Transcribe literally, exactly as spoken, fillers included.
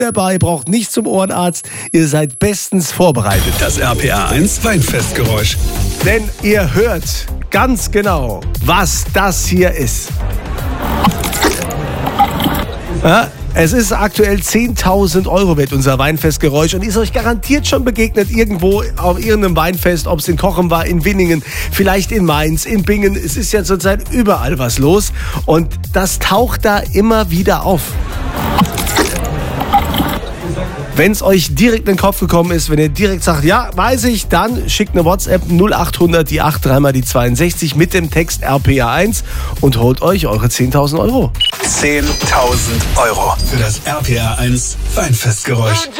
dabei, braucht nicht zum Ohrenarzt. Ihr seid bestens vorbereitet. Das R P R eins Weinfestgeräusch. Denn ihr hört ganz genau, was das hier ist. Ja, es ist aktuell zehntausend Euro wert, unser Weinfestgeräusch, und ist euch garantiert schon begegnet irgendwo auf irgendeinem Weinfest, ob es in Cochem war, in Winningen, vielleicht in Mainz, in Bingen. Es ist ja zurzeit überall was los und das taucht da immer wieder auf. Wenn es euch direkt in den Kopf gekommen ist, wenn ihr direkt sagt, ja, weiß ich, dann schickt eine WhatsApp null acht hundert, die acht, dreimal die zweiundsechzig mit dem Text R P R eins und holt euch eure zehntausend Euro. zehntausend Euro für das R P R eins Weinfestgeräusch.